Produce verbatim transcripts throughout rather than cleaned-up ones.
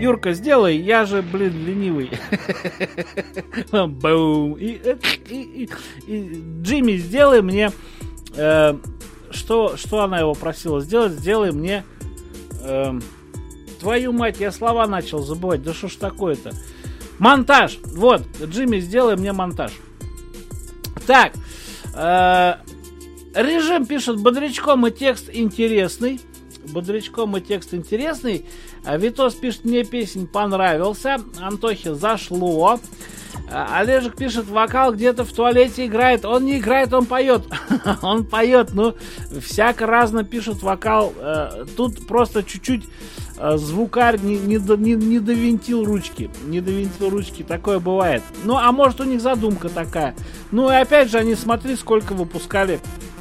Юрка, сделай, я же, блин, ленивый. Бум. И, и, и, и Джимми, сделай мне... Э, что, что она его просила сделать? Сделай мне... Э, твою мать, я слова начал забывать. Да что ж такое-то? Монтаж. Вот, Джимми, сделай мне монтаж. Так. Э, режим пишет: бодрячком и текст интересный. Бодрячком и текст интересный. Витос пишет: мне песень понравился. Антохе зашло. Олежек пишет: вокал где-то в туалете играет. Он не играет, он поет. Он поет. Ну, всяко разно пишут вокал. Тут просто чуть-чуть звукарь не, не, не, не довинтил ручки. Не довинтил ручки. Такое бывает. Ну, а может, у них задумка такая. Ну, и опять же, они, смотри, сколько выпускали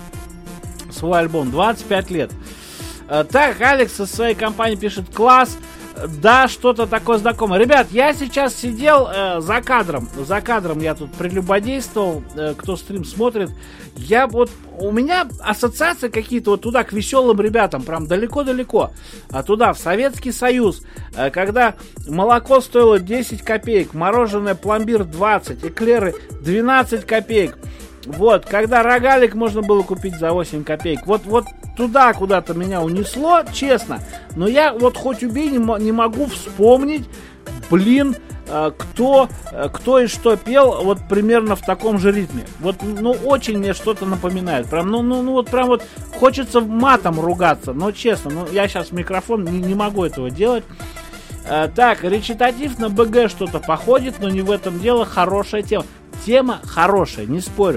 свой альбом. двадцать пять лет. Так, Алекс из своей компании пишет: класс, да, что-то такое знакомое. Ребят, я сейчас сидел э, за кадром, за кадром я тут прелюбодействовал, э, кто стрим смотрит. Я вот, у меня ассоциации какие-то вот туда, к веселым ребятам, прям далеко-далеко, а туда, в Советский Союз, э, когда молоко стоило десять копеек, мороженое пломбир двадцать, эклеры двенадцать копеек. Вот, когда рогалик можно было купить за восемь копеек. Вот, вот туда куда-то меня унесло, честно. Но я вот хоть убей, не, не могу вспомнить, блин, кто, кто и что пел вот примерно в таком же ритме. Вот, ну, очень мне что-то напоминает. Прям, ну, ну, ну, вот прям вот хочется матом ругаться. Но честно, ну, я сейчас в микрофон не, не могу этого делать. Так, речитатив на БГ что-то походит, но не в этом дело, хорошая тема. Тема хорошая, не спорю.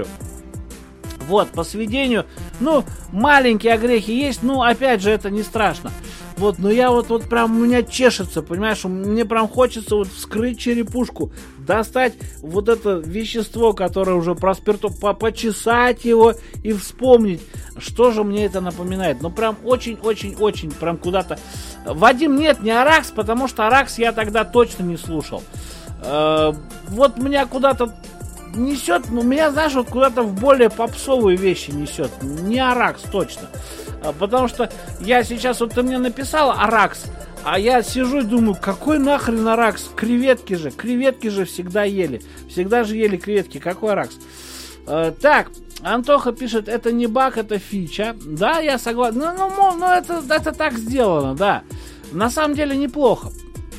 Вот, по сведению, ну, маленькие огрехи есть, ну, опять же, это не страшно. Вот, но я вот, вот прям, у меня чешется, понимаешь, мне прям хочется вот вскрыть черепушку, достать вот это вещество, которое уже проспирто, по почесать его и вспомнить, что же мне это напоминает. Ну, прям очень-очень-очень, прям куда-то. Вадим, нет, не Аракс, потому что Аракс я тогда точно не слушал. Э, вот меня куда-то несет, ну, меня, знаешь, вот куда-то в более попсовые вещи несет. Не Аракс, точно. А, потому что я сейчас, вот ты мне написал Аракс, а я сижу и думаю, какой нахрен Аракс? Креветки же, креветки же всегда ели. Всегда же ели креветки, какой Аракс? А, так, Антоха пишет: это не баг, это фича. Да, я согласен. Ну, ну, ну это, это так сделано, да. На самом деле неплохо.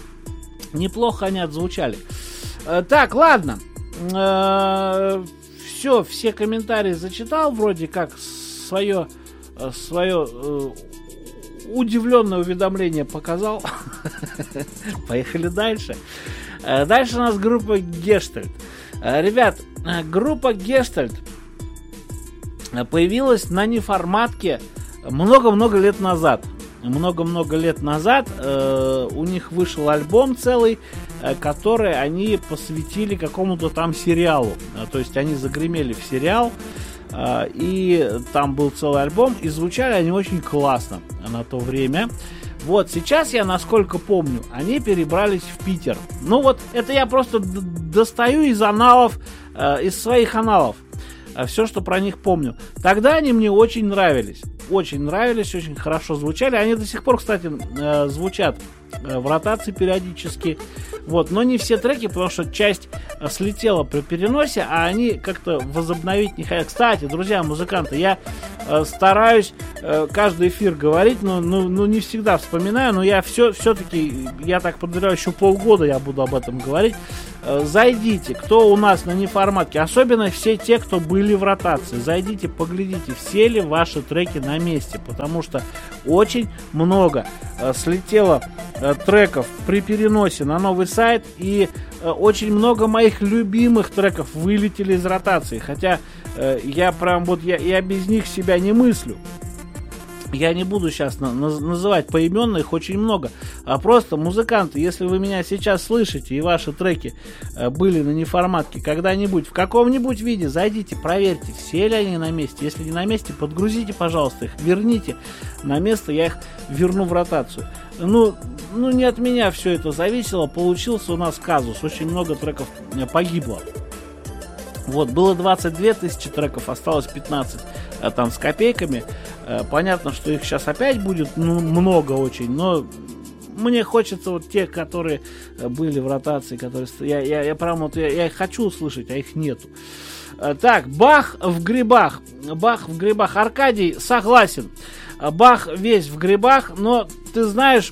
Неплохо они отзвучали. А, так, ладно. Все, все комментарии зачитал, вроде как свое, свое э, удивленное уведомление показал. Поехали дальше. Дальше у нас группа Гештальт. Ребят, группа Гештальт появилась на неформатке много-много лет назад. Много-много лет назад э, у них вышел альбом целый, э, который они посвятили какому-то там сериалу. Э, то есть они загремели в сериал, э, и там был целый альбом, и звучали они очень классно на то время. Вот сейчас я, насколько помню, они перебрались в Питер. Ну вот, это я просто д- достаю из аналов, э, из своих аналов. Э, все, что про них помню. Тогда они мне очень нравились. Очень нравились, очень хорошо звучали. Они до сих пор, кстати, э, звучат э, в ротации периодически. Вот, но не все треки, потому что часть э, слетела при переносе, а они как-то возобновить не хотят. Кстати, друзья, музыканты, я э, стараюсь э, каждый эфир говорить, но ну, ну, не всегда вспоминаю, но я все, все-таки, я так подозреваю, еще полгода я буду об этом говорить. Э, зайдите, кто у нас на неформатке, особенно все те, кто были в ротации, зайдите, поглядите, все ли ваши треки на месте, потому что очень много э, слетело э, треков при переносе на новый сайт, и э, очень много моих любимых треков вылетели из ротации, хотя э, я прям вот, я, я без них себя не мыслю. Я не буду сейчас на, на, называть поименно, их очень много. А просто, музыканты, если вы меня сейчас слышите и ваши треки э, были на неформатке когда-нибудь, в каком-нибудь виде, зайдите, проверьте, все ли они на месте. Если не на месте, подгрузите, пожалуйста, их, верните на место, я их верну в ротацию. Ну, ну не от меня все это зависело, получился у нас казус, очень много треков погибло. Вот, было двадцать две тысячи треков, осталось пятнадцать а, там с копейками. А, понятно, что их сейчас опять будет ну, много очень, но мне хочется вот тех, которые были в ротации, которые... Я, я, я прям вот, я, я их хочу услышать, а их нету. Так, Бах в грибах. Бах в грибах. Аркадий, согласен. Бах весь в грибах, но ты знаешь,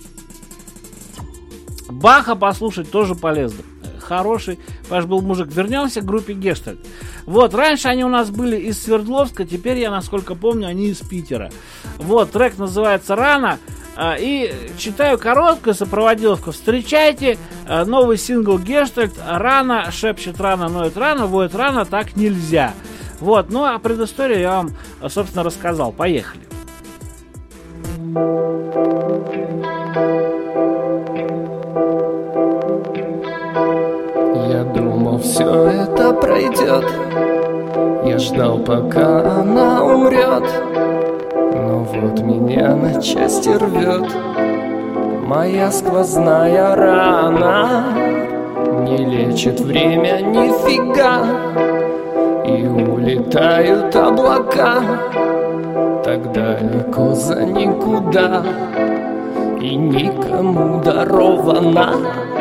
Баха послушать тоже полезно. Хороший, ваш был мужик. Вернемся к группе Гештальт. Вот, раньше они у нас были из Свердловска, теперь я, насколько помню, они из Питера. Вот, трек называется «Рано». И читаю короткую сопроводиловку. Встречайте новый сингл Гештальт. Рано, шепчет рано, ноет рано, воет рано, так нельзя. Вот, ну а предысторию я вам, собственно, рассказал. Поехали. Я думал, все это пройдет. Я ждал, пока она умрет. Но вот меня на части рвет моя сквозная рана. Не лечит время нифига, и улетают облака так далеко за никуда, и никому дарована.